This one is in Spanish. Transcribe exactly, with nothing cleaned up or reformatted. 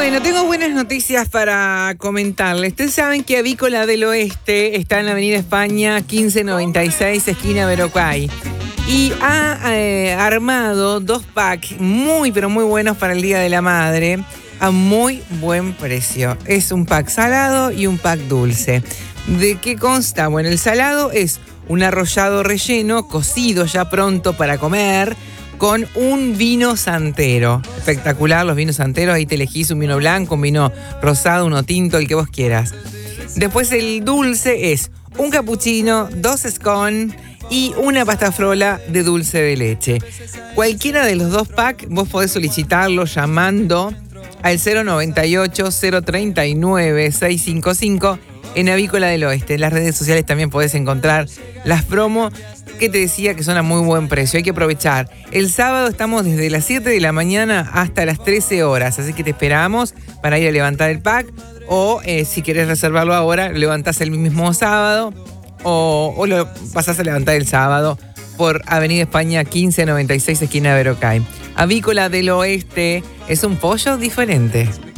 Bueno, tengo buenas noticias para comentarles. Ustedes saben que Avícola del Oeste está en la Avenida España quince noventa y seis, esquina Verocay. Y ha eh, armado dos packs muy, pero muy buenos para el Día de la Madre a muy buen precio. Es un pack salado y un pack dulce. ¿De qué consta? Bueno, el salado es un arrollado relleno, cocido ya pronto para comer, con un vino santero. Espectacular los vinos santeros. Ahí te elegís un vino blanco, un vino rosado, uno tinto, el que vos quieras. Después el dulce es un cappuccino, dos scone y una pasta frola de dulce de leche. Cualquiera de los dos packs vos podés solicitarlo llamando al cero noventa y ocho, cero treinta y nueve, seiscientos cincuenta y cinco en Avícola del Oeste. En las redes sociales también podés encontrar las promos que te decía que son a muy buen precio. Hay que aprovechar. El sábado estamos desde las siete de la mañana hasta las trece horas, así que te esperamos para ir a levantar el pack, o eh, si querés reservarlo ahora, lo levantás el mismo sábado o, o lo pasás a levantar el sábado por Avenida España quince noventa y seis, esquina Verocay. Avícola del Oeste es un pollo diferente.